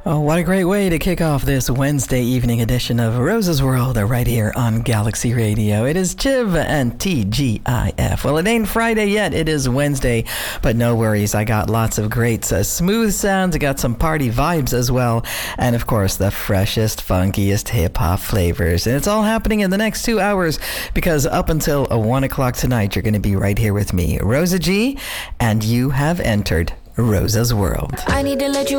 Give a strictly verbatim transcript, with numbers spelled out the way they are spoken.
Oh, what a great way to kick off this Wednesday evening edition of Rose's World right here on Galaxy Radio. It is Chiv and T G I F. Well, it ain't Friday yet. It is Wednesday, but no worries. I got lots of great uh, smooth sounds. I got some party vibes as well. And of course, the freshest, funkiest hip-hop flavors. And it's all happening in the next two hours because up until uh, one o'clock tonight, you're going to be right here with me, Rosa G, and you have entered Rosa's World. I need to let you